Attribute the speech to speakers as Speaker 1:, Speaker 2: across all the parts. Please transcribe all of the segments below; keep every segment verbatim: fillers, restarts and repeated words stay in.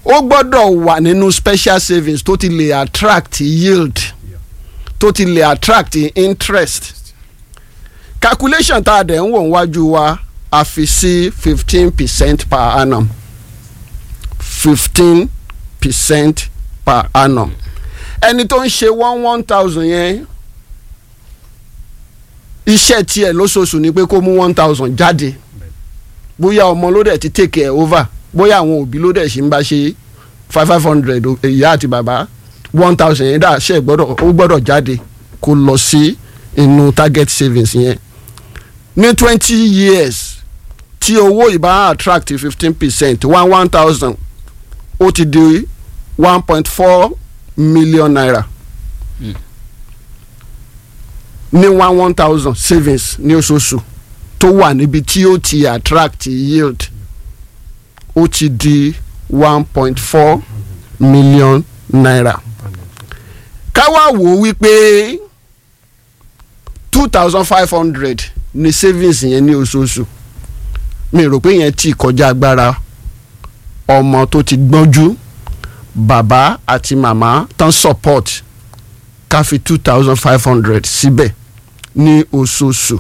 Speaker 1: ó gbọ́dọ̀ wà nínú special savings tó ti lè attract yield tó ti lè attract interest calculation tá a dẹ̀ ń wò níwájú wa a fi sí fifteen percent per annum fifteen percent per annum ẹni tó ń ṣe one one thousand yẹn iṣẹ́ tiẹ̀ lóṣooṣù ni pé kó mú one thousand jáde bóyá ọmọ ló dẹ̀ ti take care over bóyá àwọn òbí ló dẹ̀ ṣe ń bá ṣe five five hundred ìyá àti bàbá one thousand yẹn dà ṣe gbọ́dọ̀ ó gbọ́dọ̀ jáde kó lọ sí inú target savings yẹn ní twenty years tí owó ìbá attract fifteen percent one one thousand ó ti di one point four million naira mm. ní one one thousand savings ní oṣooṣù tó wà níbi tí ó ti attract yield ó ti di one point four million naira ká wá wò wípé two thousand five hundred ní savings yẹn ní oṣooṣù mi rò pé yẹn ti kọjá agbára ọmọ tó ti gbọ́njú bàbá àti màmá tán support ká fi two thousand five hundred síbẹ̀ ní oṣooṣù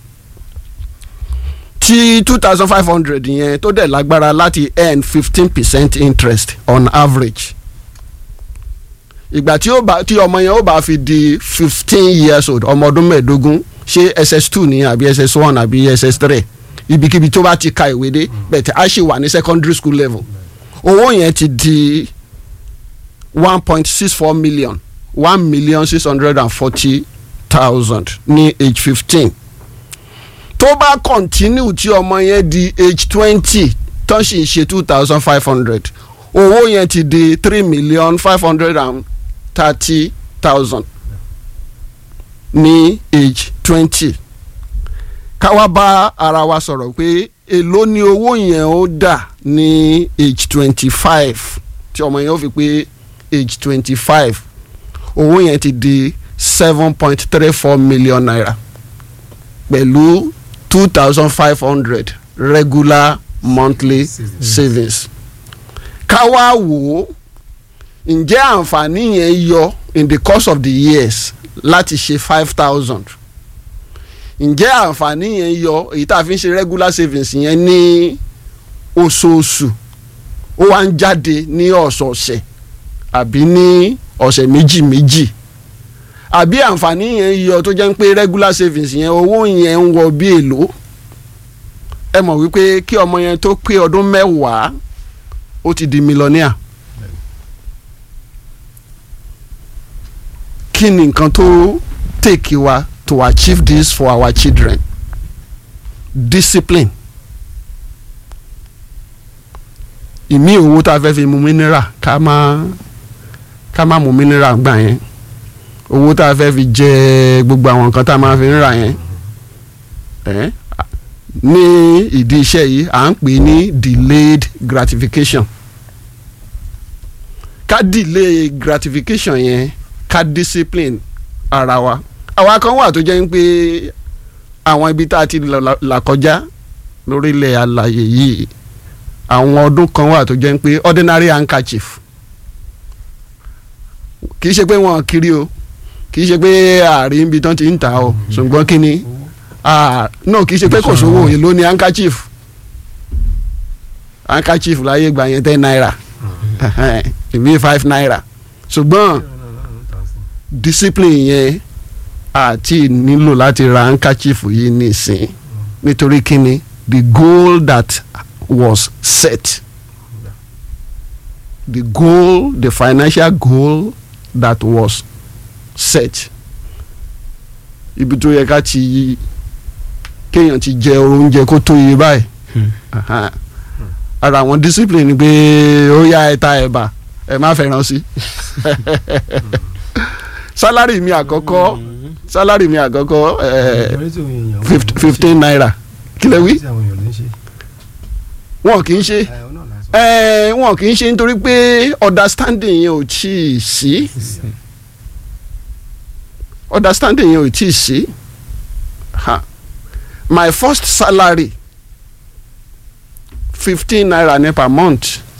Speaker 1: tí two thousand five hundred yẹn tó dẹ̀ lágbára láti earn fifteen percent interest on average ìgbà tí ó bá tí ọmọ yẹn ó bá fi di fifteen years old ọmọ ọdún mẹ́ẹ̀ẹ́dógún ṣé S S two ni àbí S S one àbí S S three ibikíbi tó bá ti ka ìwé dé bẹ̀tẹ̀ á ṣì wà ní secondary school level owó yẹn ti di one point six four million one million six hundred and forty thousand ní age fifteen tó bá continue tí ọmọ yẹn di age twenty tó sì ṣe two thousand five hundred owó yẹn ti di three million five hundred and thirty thousand ní age twenty ká wá bá ara wa sọ̀rọ̀ pé èló ni owó yẹn ó dà ní age twenty five tí ọmọ yẹn ó fi pé age twenty five owó yẹn ti di seven point three four million naira pẹ̀lú two thousand five hundred regular monthly savings ká wá wò ó ǹjẹ́ àǹfààní yẹn yọ in the course of the years láti ṣe five thousand ǹjẹ́ àǹfààní yẹn yọ èyí tá a fi ń ṣe regular savings yẹn ní oṣooṣù ó wá ń jáde ní ọ̀sọ̀ọ̀sẹ̀ àbí ní ọ̀sẹ̀ méjì méjì àbí àǹfààní yẹn yọ tó jẹ́ pé regular savings yẹn owó yẹn ń wọ bí èlò ẹ mọ̀ wípé kí ọmọ yẹn tó pé ọdún mẹ́wàá ó ti di millionaire kí ni nǹkan tó take wa to achieve this for our children discipline ìmí owó tá a fẹ́ fi mu mineral ká má ká má mu mineral gbà yẹn owó tá a fẹ́ fi jẹ gbogbo àwọn nǹkan tá a máa fi ń rà yẹn eh? ní ìdí iṣẹ́ yìí à ń pè ní delayed gratification ká delay gratification yẹn ká discipline ara wa àwa kan wà tó jẹ́ pé àwọn ibi tá a ti là kọjá lórílẹ̀ àlàyé yìí àwọn ọdún kan wà tó jẹ́ pé ordinary handkerchief kì í ṣe pé wọ́n kiri o kì í ṣe pé ààrin ibi tán ti ń tà o ṣùgbọ́n kí ni no kì í ṣe pé kò sówó èlò ní handkerchief handkerchief láyé gbà yẹn ten naira ìbí five naira ṣùgbọ́n discipline yẹn àti nílò láti ra handkerchief yìí nísìn nítorí kí ni the goal that was set the goal the financial goal that was set ibi tó yẹ ká ti kéèyàn ti jẹ oúnjẹ kó tó yẹ báyìí ara àwọn discipline ni pé ó yá ẹ ta ẹ bá ẹ má fẹ́ràn sí salary mi àkọ́kọ́ salary mi àkọ́kọ́ fifteen naira kílẹ̀ wí wọn kì í ṣe wọn kì í ṣe nítorí pé understanding yẹn ò tí ì sí understanding yẹn ò tí ì sí my first salary fifteen naira ní per month